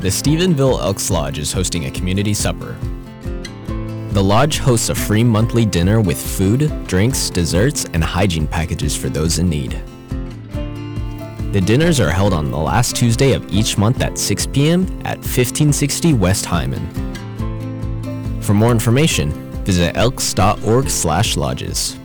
The Stephenville Elks Lodge is hosting a community supper. The lodge hosts a free monthly dinner with food, drinks, desserts, and hygiene packages for those in need. The dinners are held on the last Tuesday of each month at 6 p.m. at 1560 West Hyman. For more information, visit elks.org/lodges.